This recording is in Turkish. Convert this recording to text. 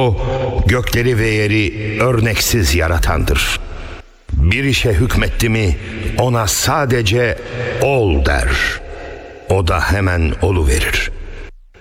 O gökleri ve yeri örneksiz yaratandır. Bir işe hükmetti mi ona sadece ol der. O da hemen oluverir.